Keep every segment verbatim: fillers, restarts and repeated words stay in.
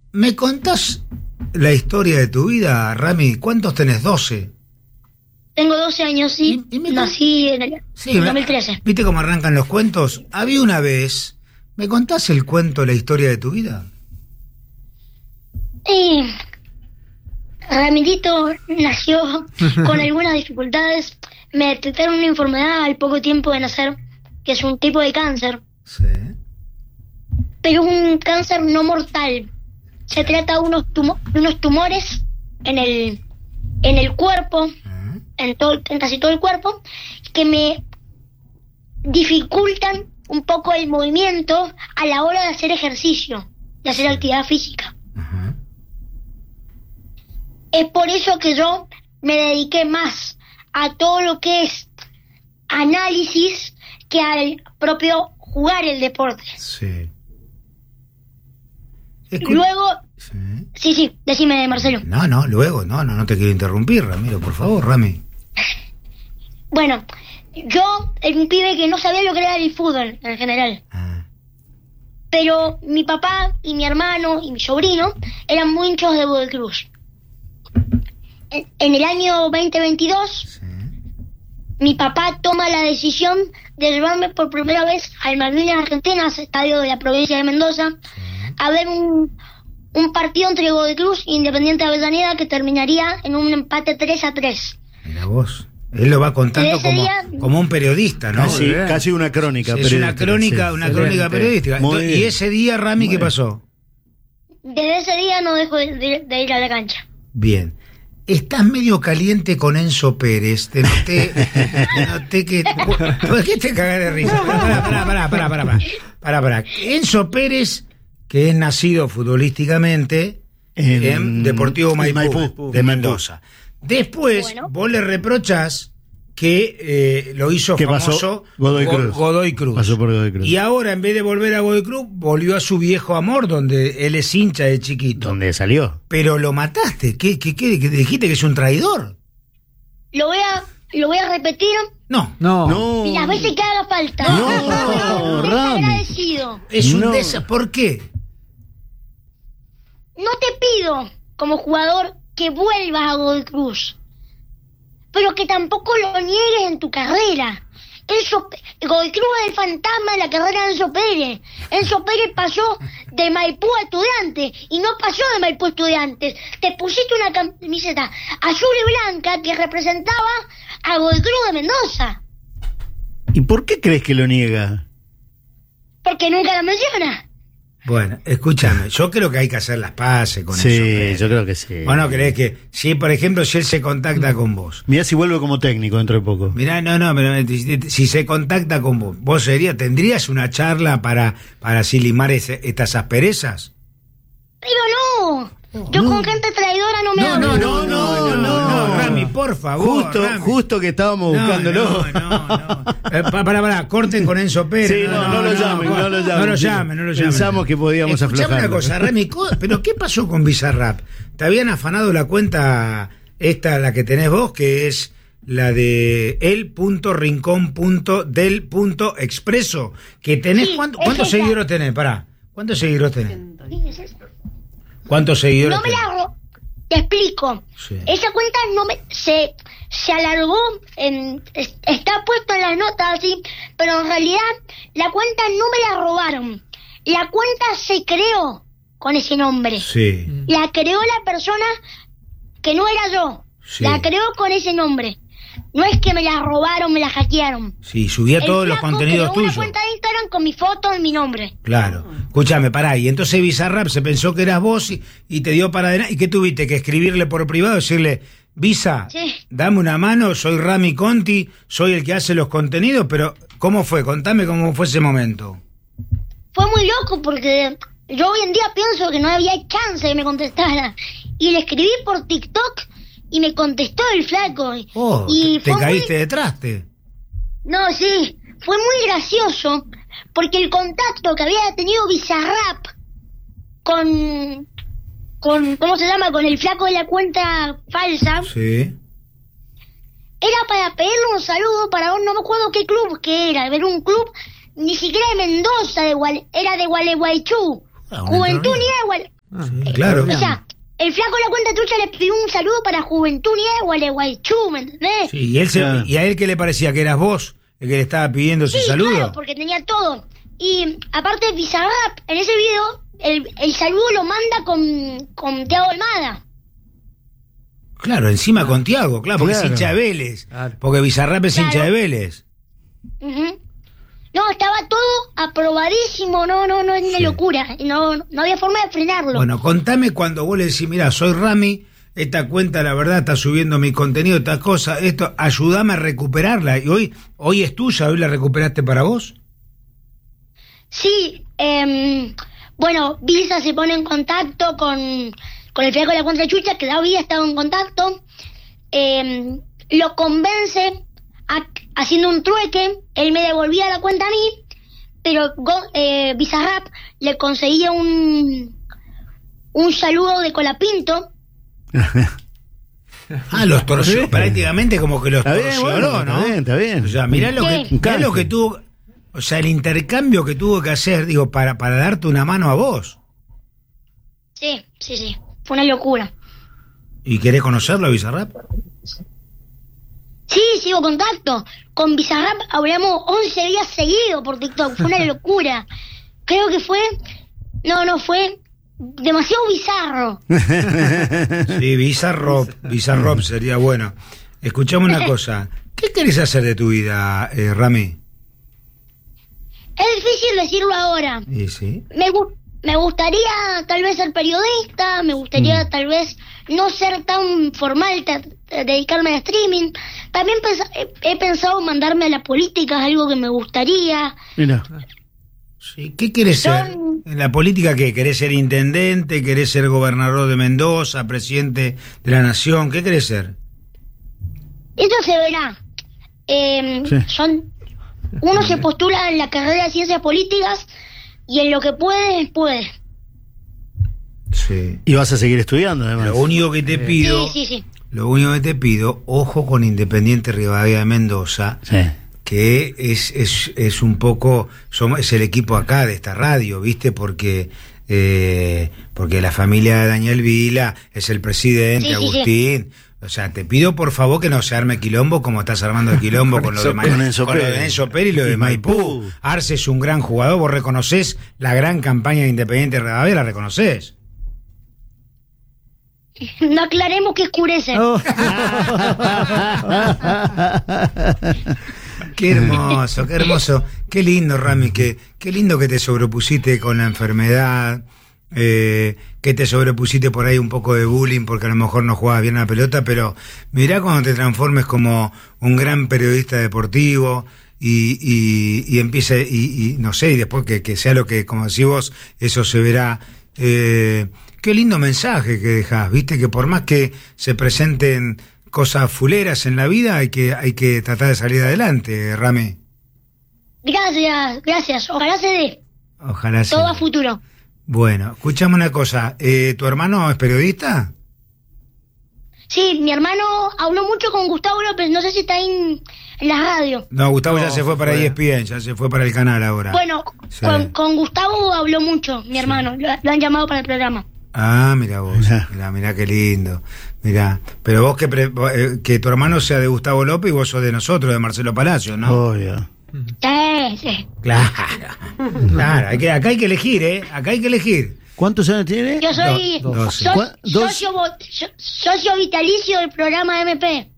¿Me contás la historia de tu vida, Rami? ¿Cuántos tenés? doce. Tengo doce años, sí. ¿Y, y me Nací en el sí, dos mil trece. ¿Viste cómo arrancan los cuentos? Había una vez... ¿Me contás el cuento, la historia de tu vida? Sí. Ramidito nació con algunas dificultades. Me detectaron una enfermedad al poco tiempo de nacer, que es un tipo de cáncer. Sí. Pero un cáncer no mortal. Se trata de unos, tumo- de unos tumores en el, en el cuerpo, uh-huh. en, todo, en casi todo el cuerpo, que me dificultan un poco el movimiento a la hora de hacer ejercicio, de hacer sí. actividad física. Uh-huh. Es por eso que yo me dediqué más a todo lo que es análisis que al propio jugar el deporte. Sí. Escu- Luego... Sí. sí, sí, decime, Marcelo. No, no, luego, no, no, no te quiero interrumpir, Ramiro, por favor, Rami. Bueno, yo era un pibe que no sabía lo que era el fútbol, en general. Ah. Pero mi papá y mi hermano y mi sobrino eran muy hinchos de Godoy Cruz. En, en el año veinte veintidós, sí. mi papá toma la decisión de llevarme por primera vez al Malvinas Argentinas, estadio de la provincia de Mendoza, sí. a ver un, un partido entre Godoy Cruz e Independiente de Avellaneda que terminaría en un empate tres a tres. Mira vos, él lo va contando como, día, como un periodista, ¿no? Casi, casi una crónica. Sí, es una crónica, sí, una excelente. crónica periodística. Entonces, y ese día, Rami, ¿qué pasó? Desde ese día no dejo de, de, de ir a la cancha. Bien. Estás medio caliente con Enzo Pérez. Te noté, te noté que... ¿Por qué te cagas de risa? Pará, pará, pará, pará, pará, pará, pará, pará. Enzo Pérez, que es nacido futbolísticamente en, en Deportivo Maipú, Maipú de Mendoza. Después, bueno. vos le reprochás que eh, lo hizo famoso Godoy Cruz. Godoy Cruz. Pasó por Godoy Cruz. Y ahora, en vez de volver a Godoy Cruz, volvió a su viejo amor, donde él es hincha de chiquito. ¿Dónde salió? Pero lo mataste. ¿Qué, qué, qué, qué dijiste que es un traidor? Lo voy a, lo voy a repetir. No, no, no. Y las veces que haga falta. No, no, Rami. Es un no. des... ¿Por qué? No te pido, como jugador, que vuelvas a Godoy Cruz, pero que tampoco lo niegues en tu carrera. Enzo, Godoy Cruz es el fantasma de la carrera de Enzo Pérez. Enzo Pérez pasó de Maipú a Estudiantes y no pasó de Maipú a Estudiantes. Te pusiste una camiseta azul y blanca que representaba a Godoy Cruz de Mendoza. ¿Y por qué crees que lo niega? Porque nunca lo menciona. Bueno, escúchame, yo creo que hay que hacer las paces con sí, eso. Sí, yo creo que sí. ¿O no crees que, si por ejemplo, si él se contacta con vos? Mirá si vuelve como técnico dentro de poco. Mirá, no, no, pero si se contacta con vos, ¿vos sería, tendrías una charla para, para así limar ese, estas asperezas? Pero no, yo no. con gente traidora no me no, hablo. No, no, no, no, no, no, Rami, por favor. Justo, Rami. justo que estábamos no, buscándolo. No, no, no. Eh, para, para, para, corten con Enzo Pérez. Sí, no, no, no, lo llamen, no, no lo llamen. No lo llamen, no lo llamen. Pensamos que podíamos aflojar. Escuchame una cosa, Rami, ¿pero qué pasó con Bizarrap? ¿Te habían afanado la cuenta esta, la que tenés vos, que es la de el punto rincón punto del punto expreso? Que tenés, sí, ¿cuánto, ¿Cuántos esa. seguidores tenés? Pará, ¿cuántos seguidores tenés? ¿Cuántos seguidores no me tenés? La ro- te explico. Sí. Esa cuenta no me se se alargó, en, es, está puesto en las notas así, pero en realidad la cuenta no me la robaron. La cuenta se creó con ese nombre. Sí. La creó la persona que no era yo. Sí. La creó con ese nombre. No es que me la robaron, me la hackearon. Sí, subía todos los contenidos tuyos. Una cuenta de Instagram con mi foto y mi nombre. Claro. Escúchame, pará. Y entonces Bizarrap se pensó que eras vos y, y te dio para adelante. ¿Y qué tuviste? ¿Que escribirle por privado? Decirle, Visa, sí. dame una mano, soy Rami Conti, soy el que hace los contenidos, pero ¿cómo fue? Contame cómo fue ese momento. Fue muy loco porque yo hoy en día pienso que no había chance de que me contestara. Y le escribí por TikTok y me contestó el flaco. Oh, y te, te caíste muy... de traste. No, sí, fue muy gracioso porque el contacto que había tenido Bizarrap con, con, ¿cómo se llama? Con el flaco de la cuenta falsa. Sí. Era para pedirle un saludo para ver, no me acuerdo qué club que era, ver un club ni siquiera de Mendoza, de Guale, era de Gualeguaychú. Ah, Juventud Unida de Guale. Sí, claro. O sea, el flaco de la cuenta trucha le pidió un saludo para Juventud Unida de Gualeguaychú, ¿me entendés? Sí, y, él se, Claro. ¿y a él qué le parecía? ¿Que eras vos el que le estaba pidiendo ese Sí, saludo? claro, porque tenía todo. Y aparte Bizarrap, en ese video, el, el saludo lo manda con, con Thiago Almada. Claro, encima con Tiago, claro, porque Claro. es hincha de Vélez. Claro. Porque Bizarrap es Claro. hincha de Vélez. Ujú. No, estaba todo aprobadísimo, no, no, no es una Sí. locura. No, no había forma de frenarlo. Bueno, contame cuando vos le decís, mirá, soy Rami, esta cuenta la verdad está subiendo mi contenido, estas cosas, esto, ayúdame a recuperarla. Y hoy, hoy es tuya, hoy la recuperaste para vos. Sí, eh, bueno, Visa se pone en contacto con, con el flaco de la cuenta chucha, que había estado en contacto, eh, lo convence a- haciendo un trueque, él me devolvía la cuenta a mí, pero Go- eh, Bizarrap le conseguía un, un saludo de Colapinto. Ah, los torció, Sí. prácticamente como que los Está bien, torcionó, bueno, ¿no? está bien, está bien. O sea, mirá lo, Sí. que, mirá lo que tuvo, o sea, el intercambio que tuvo que hacer, digo, para, para darte una mano a vos. Sí, sí, sí, fue una locura. ¿Y querés conocerlo a Bizarrap? Sí, sigo contacto. Con Bizarrap hablamos once días seguidos por TikTok. Fue una locura. Creo que fue... No, no, fue demasiado bizarro. Sí, Bizarrap, Bizarrap sería bueno. Escuchame una cosa, ¿qué querés hacer de tu vida, eh, Rami? Es difícil decirlo ahora. ¿Y sí? Me, gu- me gustaría tal vez ser periodista, me gustaría tal vez no ser tan formal, ta- ta- dedicarme al streaming. También pens- he, he pensado mandarme a la política, es algo que me gustaría. Mira. Sí, ¿qué querés ser? Son- ¿En la política qué? ¿Querés ser intendente? ¿Querés ser gobernador de Mendoza? ¿Presidente de la nación? ¿Qué querés ser? Eso se verá. Eh, Sí. son Uno se postula en la carrera de ciencias políticas y en lo que puede, puede. Sí. Y vas a seguir estudiando, además. Lo único que te pido, Sí, sí, sí. lo único que te pido, ojo con Independiente Rivadavia de Mendoza, Sí. que es, es, es un poco, somos, es el equipo acá de esta radio, ¿viste? Porque eh, porque la familia de Daniel Vila es el presidente, Sí, sí, sí. Agustín. O sea, te pido por favor que no se arme quilombo como estás armando el quilombo con lo de, Ma- Con Enzo con lo de Pérez. Enzo Pérez y lo de Y Maipú. Maipú. Arce es un gran jugador, vos reconocés la gran campaña de Independiente Rivadavia, la reconoces. No aclaremos que escurece. Oh. Qué hermoso, qué hermoso, qué lindo, Rami, que, qué lindo que te sobrepusiste con la enfermedad, eh, que te sobrepusiste por ahí un poco de bullying porque a lo mejor no jugabas bien a la pelota, pero mirá cuando te transformes como un gran periodista deportivo y, y, y empiece, y, y no sé, y después que, que sea lo que, como decís vos, eso se verá. Eh, qué lindo mensaje que dejás, viste, que por más que se presenten cosas fuleras en la vida, hay que, hay que tratar de salir adelante, Rami. Gracias, gracias. Ojalá se dé. Ojalá sea. Todo a futuro. Bueno, escuchame una cosa, eh, ¿tu hermano es periodista? Sí, mi hermano habló mucho con Gustavo López, no sé si está en, en la radio. No, Gustavo ya No, se fue para fue. E S P N, ya se fue para el canal ahora. Bueno, Sí. con, con Gustavo habló mucho, mi hermano. Lo, lo han llamado para el programa. Ah, mira vos, Mirá. mira, mira qué lindo, mira. Pero vos que, pre- eh, que tu hermano sea de Gustavo López y vos sos de nosotros, de Marcelo Palacio, ¿no? Obvio. Sí, sí. Claro, claro, hay que, acá hay que elegir, ¿eh? Acá hay que elegir. ¿Cuántos años tiene? Yo soy Do- doce. so- ¿Cuá- dos? socio, vo- so- socio vitalicio del programa M P.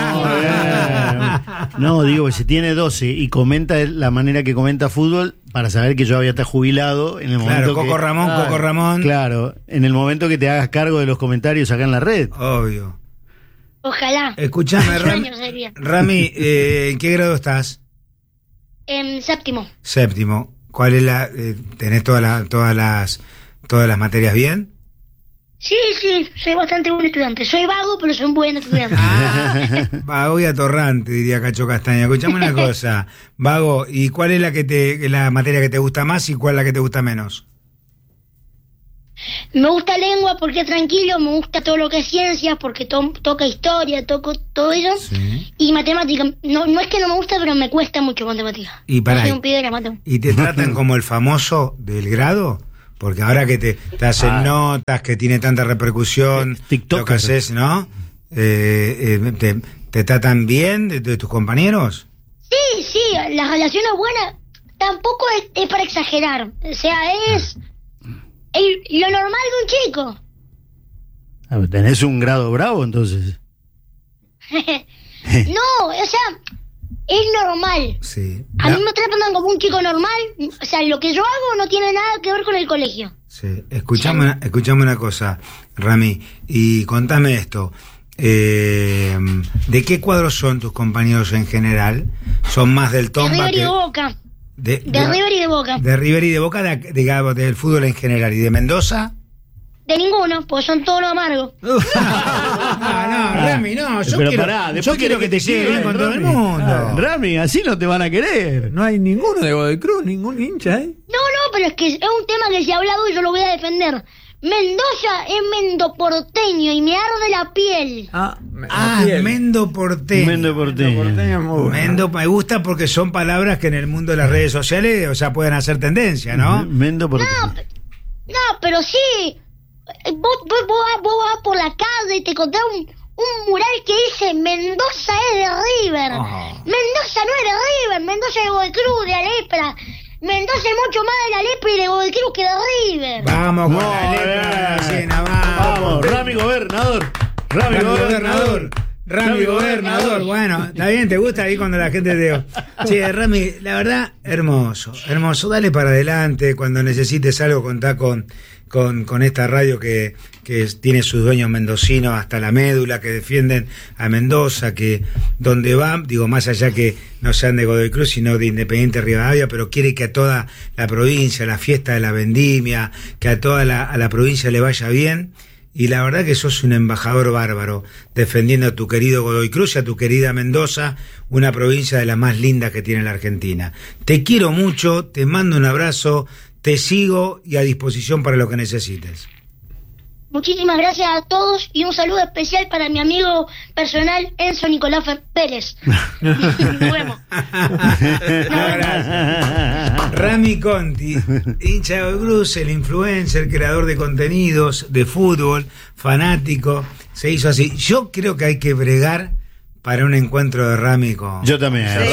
¡Va! No, digo que si tiene doce y comenta de la manera que comenta fútbol, para saber que yo había estado jubilado en el momento Claro, que... Coco Ramón, Claro, Coco Ramón. Claro, en el momento que te hagas cargo de los comentarios acá en la red. Obvio. Ojalá. Escuchame, Un Rami, sueño sería. Rami, eh, ¿en qué grado estás? En séptimo. Séptimo. ¿Cuál es la? eh, ¿Tenés todas las, todas las, todas las materias bien? Sí, sí, soy bastante buen estudiante. Soy vago, pero soy un buen estudiante. Ah, vago y atorrante, diría Cacho Castaña. Escuchame una cosa, Vago, ¿y cuál es la que te, la materia que te gusta más y cuál es la que te gusta menos? Me gusta lengua porque es tranquilo, me gusta todo lo que es ciencias porque to- toca historia, toco todo eso. Sí. Y matemática, no, no es que no me gusta, pero me cuesta mucho matemática. Y pará, Soy un pibe de la matemática. ¿y te tratan como el famoso del grado? Porque ahora que te, te hacen ah. notas, que tiene tanta repercusión, TikTok, lo que haces, ¿no? Eh, eh, te, ¿Te tratan bien de, de tus compañeros? Sí, sí, la relación es buena. Tampoco es, es para exagerar. O sea, es el, lo normal de un chico. Ah, ¿tenés un grado bravo, entonces? No, o sea, es normal. Sí. A no. mí me tratan como un chico normal. O sea, lo que yo hago no tiene nada que ver con el colegio. Sí. Escuchame, sí. escuchame una cosa, Rami, y contame esto. Eh, ¿De qué cuadros son tus compañeros en general? ¿Son más del Tomba? De River que... y de Boca. De, de, de River y de Boca. De River y de Boca, de, digamos, del fútbol en general. ¿Y de Mendoza? De ninguno, pues son todos los amargos. no, no, Rami, no. Yo Pero quiero, pará, yo quiero que te lleve bien con todo el mundo. Ah, Rami, así no te van a querer. No hay ninguno de Godoy Cruz, ningún hincha, ¿eh? No, no, pero es que es un tema que se ha hablado y yo lo voy a defender. Mendoza es mendoporteño y me arde la piel. Ah, ah piel. mendoporteño. Mendoporteño. Mendoporteño Mendo, me gusta porque son palabras que en el mundo de las redes sociales, o sea, pueden hacer tendencia, ¿no? Mendoporteño. No, no, pero sí. Vos, vos, vos, vos vas por la calle y te encontrás un, un mural que dice Mendoza es de River. Oh. Mendoza no es de River, Mendoza es de Godoy Cruz, de Alepra. Mendoza es mucho más de la Lepra y de Godoy Cruz que de River. Vamos con no, la Lepra, la cena, vamos. Vamos, Rami Gobernador. Rami, Rami Gobernador. Rami, Rami Gobernador. Bueno, está bien, te gusta ahí cuando la gente te... Sí, Rami, la verdad, hermoso, hermoso. Dale para adelante, cuando necesites algo, contá con, con, con esta radio que, que tiene sus dueños mendocinos hasta la médula, que defienden a Mendoza, que donde van, digo, más allá que no sean de Godoy Cruz, sino de Independiente Rivadavia, pero quiere que a toda la provincia, la fiesta de la vendimia, que a toda la, a la provincia le vaya bien. Y la verdad que sos un embajador bárbaro, defendiendo a tu querido Godoy Cruz y a tu querida Mendoza, una provincia de las más lindas que tiene la Argentina. Te quiero mucho, te mando un abrazo, te sigo y a disposición para lo que necesites. Muchísimas gracias a todos y un saludo especial para mi amigo personal Enzo Nicolás Pérez. Nos vemos. Rami Conti, hincha de Godoy Cruz, el influencer, creador de contenidos de fútbol, fanático, se hizo así. Yo creo que hay que bregar para un encuentro de Rami con... Yo también. Sí.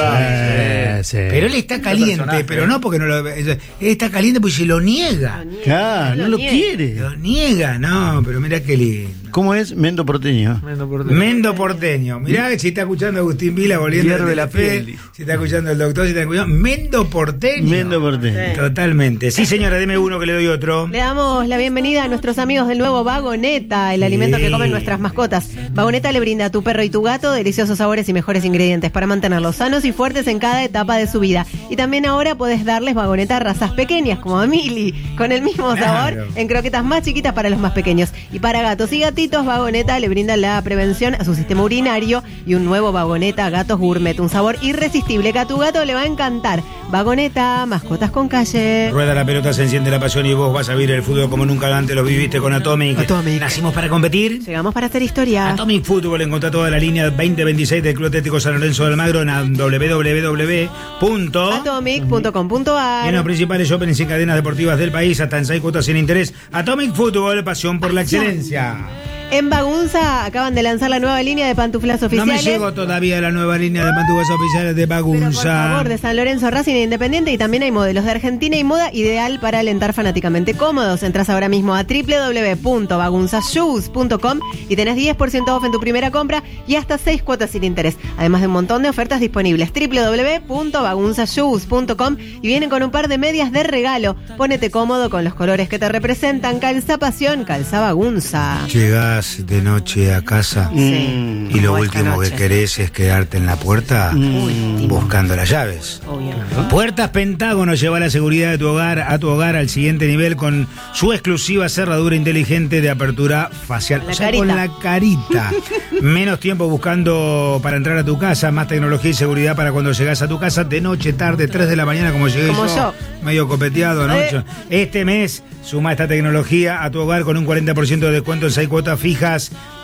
Sí, sí. Pero él está caliente, pero no porque no lo... Él está caliente porque se lo niega. Claro, no lo quiere. Lo niega, no, pero mira qué lindo. ¿Cómo es? Mendo porteño. Mendo porteño. Mendo porteño. Mirá que si está escuchando Agustín Vila volviendo de la fe, si está escuchando el doctor, si está escuchando... Mendo porteño. Mendo porteño. Sí. Totalmente. Sí, señora, deme uno que le doy otro. Le damos la bienvenida a nuestros amigos del nuevo Vagoneta, el sí. alimento que comen nuestras mascotas. Vagoneta le brinda a tu perro y tu gato deliciosos sabores y mejores ingredientes para mantenerlos sanos y fuertes en cada etapa de su vida. Y también ahora podés darles Vagoneta a razas pequeñas, como a Mili, con el mismo sabor, claro. en croquetas más chiquitas para los más pequeños. Y para gatos y gatitos, Vagoneta le brinda la prevención a su sistema urinario y un nuevo Vagoneta Gatos Gourmet, un sabor irresistible que a tu gato le va a encantar. Vagoneta, mascotas con calle. Rueda la pelota, se enciende la pasión y vos vas a vivir el fútbol como nunca antes lo viviste con Atomic. Atomic. Nacimos para competir. Llegamos para hacer historia. Atomic Fútbol, encontrá toda la línea veinte veintiséis del Club Atlético San Lorenzo de Almagro en doble u doble u doble u punto atomic punto com punto a r. En los principales shoppings y cadenas deportivas del país, hasta en seis cuotas sin interés. Atomic Fútbol, pasión por la excelencia. En Bagunza acaban de lanzar la nueva línea de pantuflas oficiales. No me llegó todavía la nueva línea de pantuflas oficiales de Bagunza. Pero por favor, de San Lorenzo, Racing e Independiente, y también hay modelos de Argentina y moda ideal para alentar fanáticamente cómodos. Entras ahora mismo a doble u doble u doble u punto bagunza shoes punto com y tenés diez por ciento off en tu primera compra y hasta seis cuotas sin interés. Además de un montón de ofertas disponibles. doble u doble u doble u punto bagunza shoes punto com y vienen con un par de medias de regalo. Pónete cómodo con los colores que te representan. Calza pasión, calza Bagunza. Llegás de noche a casa sí. y lo último que querés es quedarte en la puerta mm. buscando las llaves. Obvio. Puertas Pentágono lleva la seguridad de tu hogar a tu hogar al siguiente nivel con su exclusiva cerradura inteligente de apertura facial. La o sea, carita. con la carita. Menos tiempo buscando para entrar a tu casa, más tecnología y seguridad para cuando llegás a tu casa de noche, tarde, tres de la mañana, como llegué como yo, yo. medio copeteado, ¿no? Eh. Este mes suma esta tecnología a tu hogar con un cuarenta por ciento de descuento en seis cuotas fijas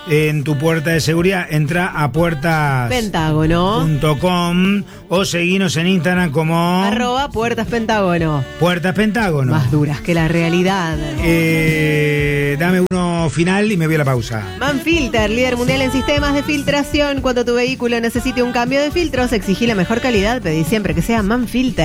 en tu puerta de seguridad. Entra a puertas Pentágono. punto com o seguinos en Instagram como Arroba Puertas Pentágono. Puertas Pentágono. Más duras que la realidad. Eh, dame uno final y me voy a la pausa. Manfilter, líder mundial en sistemas de filtración. Cuando tu vehículo necesite un cambio de filtros, exigí la mejor calidad, pedí siempre que sea Manfilter.